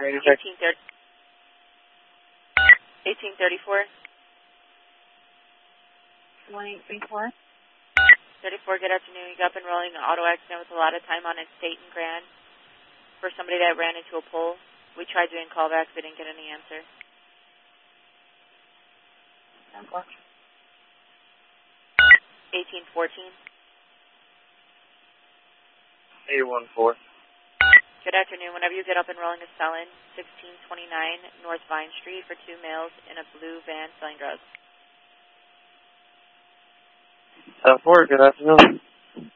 1834. 1834. 34, good afternoon. You got up and rolling an auto accident with a lot of time on State and Grand for somebody that ran into a pole. We tried doing callbacks, but didn't get any answer. 1814. 814. Good afternoon. Whenever you get up and rolling a Stellan, 1629 North Vine Street for 2 males in a blue van selling drugs. 4, good afternoon.